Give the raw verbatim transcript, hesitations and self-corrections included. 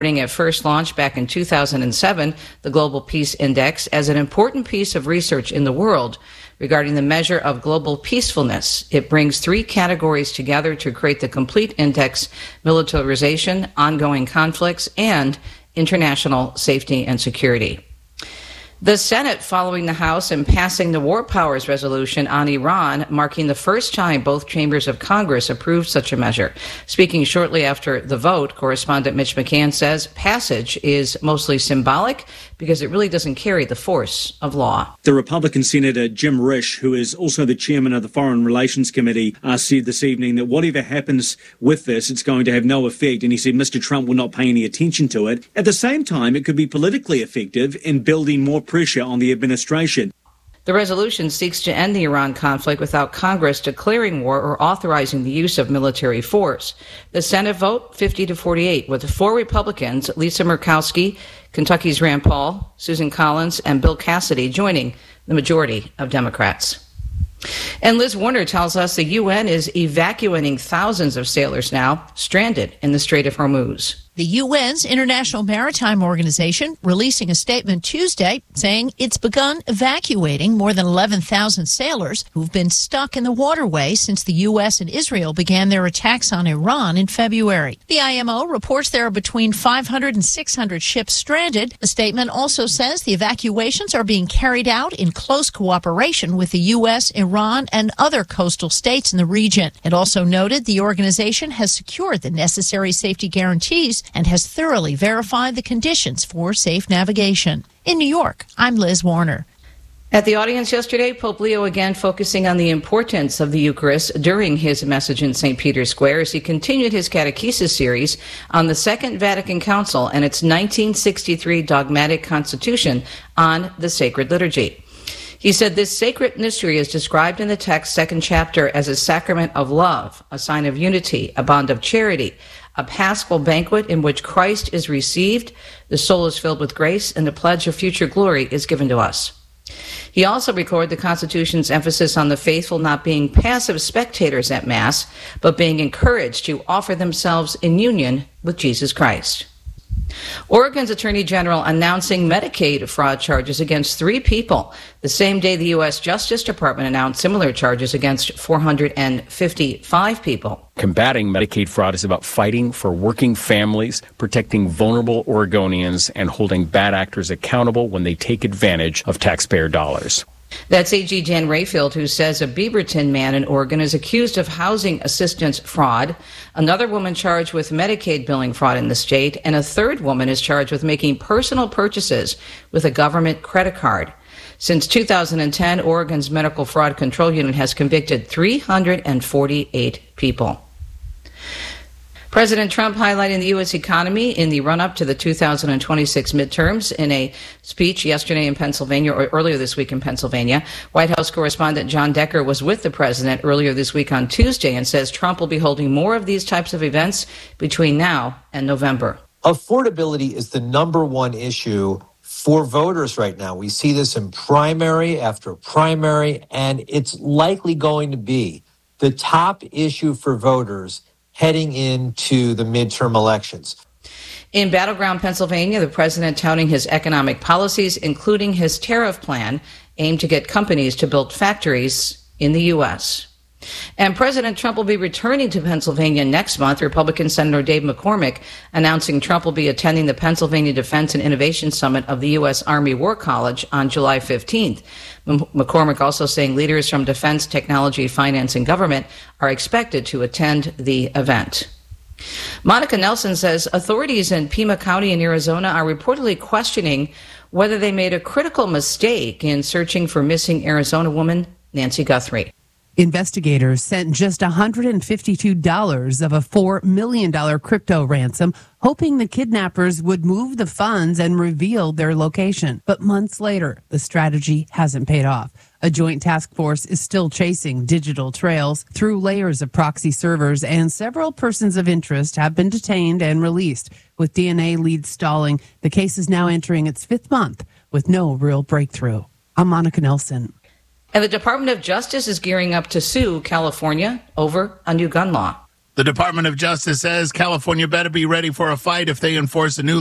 It first launched back in two thousand seven, the Global Peace Index, as an important piece of research in the world regarding the measure of global peacefulness. It brings three categories together to create the complete index: militarization, ongoing conflicts, and international safety and security. The Senate following the House and passing the War Powers Resolution on Iran, marking the first time both chambers of Congress approved such a measure. Speaking shortly after the vote, correspondent Mitch McCann says passage is mostly symbolic because it really doesn't carry the force of law. The Republican Senator Jim Risch, who is also the chairman of the Foreign Relations Committee, uh, said this evening that whatever happens with this, it's going to have no effect. And he said Mister Trump will not pay any attention to it. At the same time, it could be politically effective in building more pressure on the administration. The resolution seeks to end the Iran conflict without Congress declaring war or authorizing the use of military force. The Senate vote fifty to forty-eight, with four Republicans, Lisa Murkowski, Kentucky's Rand Paul, Susan Collins, and Bill Cassidy, joining the majority of Democrats. And Liz Warner tells us the U N is evacuating thousands of sailors now stranded in the Strait of Hormuz. The U N's International Maritime Organization releasing a statement Tuesday saying it's begun evacuating more than eleven thousand sailors who've been stuck in the waterway since the U S and Israel began their attacks on Iran in February. The I M O reports there are between five hundred and six hundred ships stranded. The statement also says the evacuations are being carried out in close cooperation with the U S, Iran, and other coastal states in the region. It also noted the organization has secured the necessary safety guarantees and has thoroughly verified the conditions for safe navigation. In New York, I'm Liz Warner. At the audience yesterday, Pope Leo again focusing on the importance of the Eucharist during his message in Saint Peter's Square as he continued his catechesis series on the Second Vatican Council and its nineteen sixty-three dogmatic constitution on the sacred liturgy. He said this sacred mystery is described in the text's second chapter as a sacrament of love, a sign of unity, a bond of charity, a paschal banquet in which Christ is received, the soul is filled with grace, and the pledge of future glory is given to us. He also recorded the Constitution's emphasis on the faithful not being passive spectators at Mass, but being encouraged to offer themselves in union with Jesus Christ. Oregon's Attorney General announcing Medicaid fraud charges against three people, the same day the U S Justice Department announced similar charges against four hundred fifty-five people. Combating Medicaid fraud is about fighting for working families, protecting vulnerable Oregonians, and holding bad actors accountable when they take advantage of taxpayer dollars. That's A G Dan Rayfield, who says a Beaverton man in Oregon is accused of housing assistance fraud, another woman charged with Medicaid billing fraud in the state, and a third woman is charged with making personal purchases with a government credit card. Since two thousand ten, Oregon's Medical Fraud Control Unit has convicted three hundred forty-eight people. President Trump highlighting the U S economy in the run-up to the two thousand twenty-six midterms in a speech yesterday in Pennsylvania, or earlier this week in Pennsylvania. White House correspondent John Decker was with the president earlier this week on Tuesday and says Trump will be holding more of these types of events between now and November. Affordability is the number one issue for voters right now. We see this in primary after primary, and it's likely going to be the top issue for voters heading into the midterm elections. In battleground Pennsylvania, the president touting his economic policies, including his tariff plan, aimed to get companies to build factories in the U S. And President Trump will be returning to Pennsylvania next month. Republican Senator Dave McCormick announcing Trump will be attending the Pennsylvania Defense and Innovation Summit of the U S. Army War College on July fifteenth. McCormick also saying leaders from defense, technology, finance, and government are expected to attend the event. Monica Nelson says authorities in Pima County in Arizona are reportedly questioning whether they made a critical mistake in searching for missing Arizona woman Nancy Guthrie. Investigators sent just one hundred fifty-two dollars of a four million dollars crypto ransom, hoping the kidnappers would move the funds and reveal their location. But months later, the strategy hasn't paid off. A joint task force is still chasing digital trails through layers of proxy servers, and several persons of interest have been detained and released. With D N A leads stalling, the case is now entering its fifth month with no real breakthrough. I'm Monica Nelson. And the Department of Justice is gearing up to sue California over a new gun law. The Department of Justice says California better be ready for a fight if they enforce a new